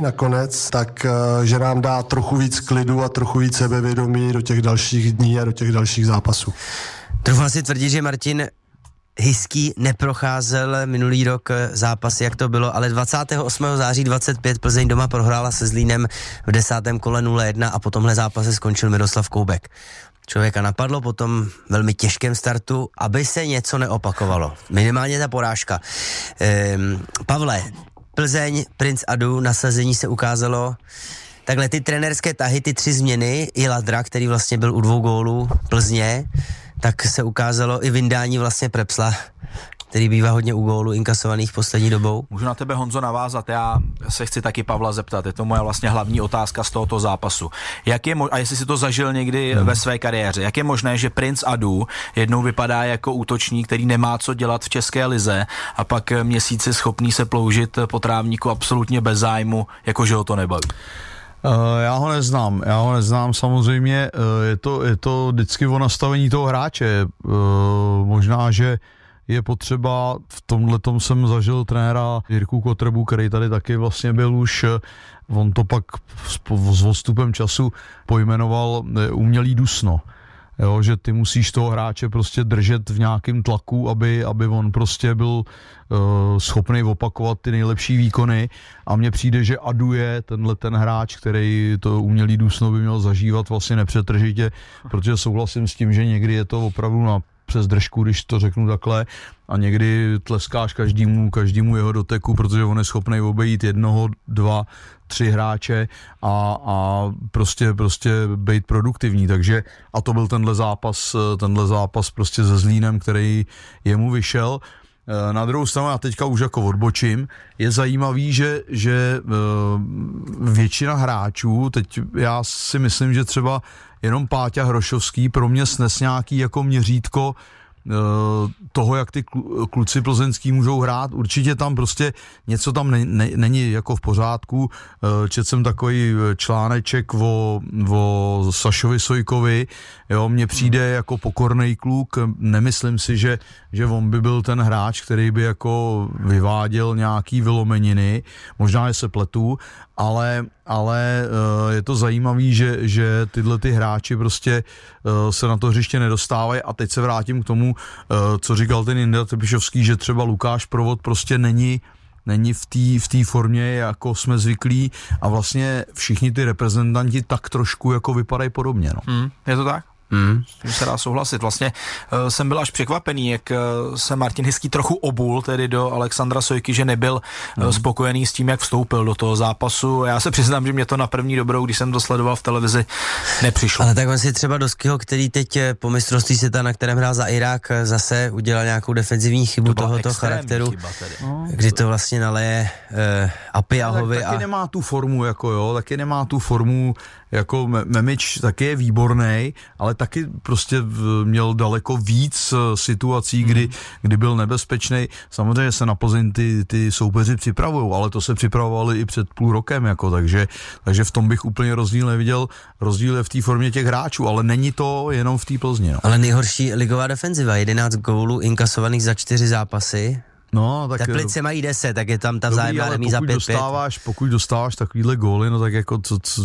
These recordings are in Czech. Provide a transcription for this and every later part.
nakonec, tak že nám dá trochu víc klidu a trochu víc sebevědomí do těch dalších dní a do těch dalších zápasů. Troufám si tvrdit, že Martin Hiský neprocházel minulý rok zápasy, jak to bylo, ale 28. září 25 Plzeň doma prohrála se Zlínem v 10. kole 0-1 a po tomhle zápase skončil Miroslav Koubek. Člověka napadlo po tom velmi těžkém startu, aby se něco neopakovalo. Minimálně ta porážka. Pavle, Plzeň, Princ Adu, nasazení se ukázalo. Takhle ty trenérské tahy, ty 3 změny, i Ladra, který vlastně byl u 2 gólů Plzně, tak se ukázalo i vyndání vlastně Prepsla, který bývá hodně u gólů inkasovaných poslední dobou. Můžu na tebe, Honzo, navázat? Já se chci taky Pavla zeptat, je to moje vlastně hlavní otázka z tohoto zápasu. A jestli si to zažil někdy ve své kariéře, jak je možné, že Princ Adu jednou vypadá jako útočník, který nemá co dělat v české lize a pak měsíci schopný se ploužit po trávníku absolutně bez zájmu, jakože ho to nebaví? Já ho neznám samozřejmě, je to vždycky o nastavení toho hráče, možná, že je potřeba, v tomhletom jsem zažil trenéra Jirku Kotrebu, který tady taky vlastně byl už, on to pak s odstupem času pojmenoval umělý dusno. Jo, že ty musíš toho hráče prostě držet v nějakém tlaku, aby on prostě byl schopný opakovat ty nejlepší výkony a mně přijde, že Adu je ten hráč, který to umělý dusno by měl zažívat vlastně nepřetržitě, protože souhlasím s tím, že někdy je to opravdu přes držku, když to řeknu takhle, a někdy tleskáš každému jeho doteku, protože on je schopný obejít 1, 2, 3 hráče a prostě být produktivní, takže a to byl tenhle zápas prostě se Zlínem, který jemu vyšel. Na druhou stranu, já teďka už jako odbočím, je zajímavý, že většina hráčů, teď já si myslím, že třeba jenom Páťa Hrošovský pro mě snes nějaký jako měřítko toho, jak ty kluci plzeňský můžou hrát. Určitě tam prostě něco tam není jako v pořádku. Četl jsem takový článeček o Sašovi Sojkovi. Jo, mně přijde jako pokornej kluk. Nemyslím si, že on by byl ten hráč, který by jako vyváděl nějaký vylomeniny. Možná, že se pletu, ale je to zajímavý, že tyhle ty hráči prostě se na to hřiště nedostávají a teď se vrátím k tomu, co říkal ten Jindra Trpišovský, že třeba Lukáš Provod prostě není v té formě, jako jsme zvyklí a vlastně všichni ty reprezentanti tak trošku jako vypadají podobně. No. Je to tak? S tím se dá souhlasit. Vlastně jsem byl až překvapený, jak se Martin Hiský trochu obul tedy do Alexandra Sojky, že nebyl spokojený s tím, jak vstoupil do toho zápasu. Já se přiznám, že mě to na první dobrou, když jsem to sledoval v televizi, nepřišlo. Ale tak on si třeba Doskyho, který teď po mistrovství světa, na kterém hrál za Irák, zase udělal nějakou defenzivní chybu tohoto charakteru, kdy to vlastně naleje Apiahovi. Taky nemá tu formu, taky nemá tu formu, jako Memič taky je výborný, ale taky prostě měl daleko víc situací, kdy byl nebezpečný. Samozřejmě se na Plzeň ty soupeři připravujou, ale to se připravovali i před půl rokem, takže v tom bych úplně rozdíl neviděl. Rozdíl je v té formě těch hráčů, ale není to jenom v té Plzni. No. Ale nejhorší ligová defenziva, 11 gólů inkasovaných za 4 zápasy. No, tak Teplice mají 10, tak je tam ta vzájemná remíza 5-5. Pokud dostáváš takovýhle góly, no tak jako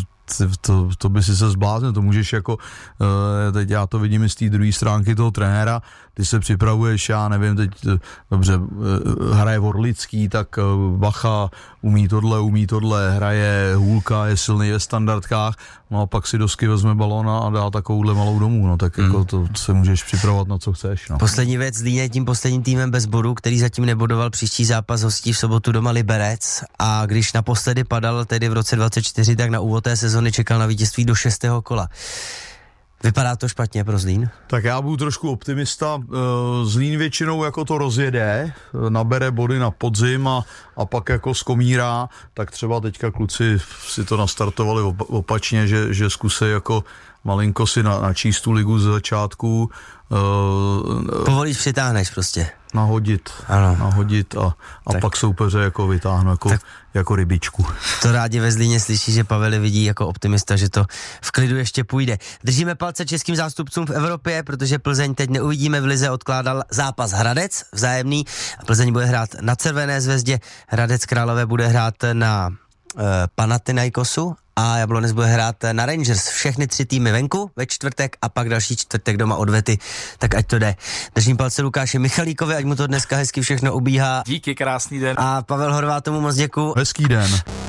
to by si se zbláznil, to můžeš jako, teď já to vidím i z té druhé stránky toho trenéra, ty se připravuješ, já nevím, teď dobře, hraje Vorlický, tak Bacha umí tohle, hraje Hůlka, je silný ve standardkách, no a pak si Dosky vezme balón a dá takovouhle malou domů, no tak jako to se můžeš připravovat na co chceš. No. Poslední věc, Zlín je tím posledním týmem bez bodu, který zatím nebodoval. Příští zápas hostí v sobotu doma Liberec a když naposledy padal tedy v roce 24, tak na úvod té sezony čekal na vítězství do 6. kola. Vypadá to špatně pro Zlín? Tak já budu trošku optimista. Zlín většinou jako to rozjede, nabere body na podzim a pak jako skomírá, tak třeba teďka kluci si to nastartovali opačně, že zkusej jako malinko si načíst tu ligu ze začátku. Povolíš, přitáhneš prostě. Nahodit a pak soupeře jako vytáhnu jako rybičku. To rádi ve Zlíně slyší, že Pavel vidí jako optimista, že to v klidu ještě půjde. Držíme palce českým zástupcům v Evropě, protože Plzeň teď neuvidíme v lize, odkládal zápas Hradec vzájemný a Plzeň bude hrát na Červené Zvezdě, Hradec Králové bude hrát na Panathinaikosu a Jablonec bude hrát na Rangers. Všechny 3 týmy venku ve čtvrtek a pak další čtvrtek doma odvety, tak ať to jde. Držím palce Lukáši Michalíkovi, ať mu to dneska hezky všechno ubíhá. Díky, krásný den. A Pavel Horvát, tomu moc děkuju. Hezký den.